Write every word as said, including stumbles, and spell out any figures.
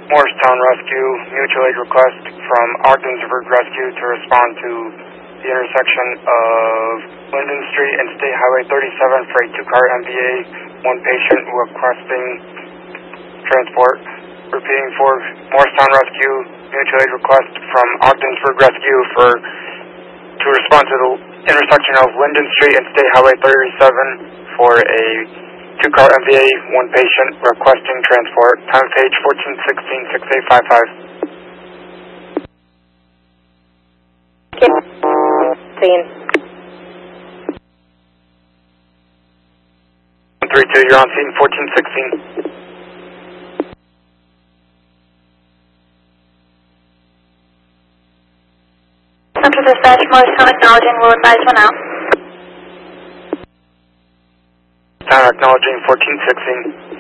Morristown Rescue, mutual aid request from Ogdensburg Rescue to respond to the intersection of Linden Street and State Highway thirty-seven for a two-car M V A, one patient requesting transport. Repeating for Morristown Rescue, mutual aid request from Ogdensburg Rescue for to respond to the intersection of Linden Street and State Highway thirty-seven for a two-car M V A, one patient requesting transport. Time page fourteen sixteen, six eight five five. Scene. one three two, you're on scene, fourteen sixteen. Central Dispatch, Morristown acknowledging, will advise one out. Time acknowledging, fourteen sixteen.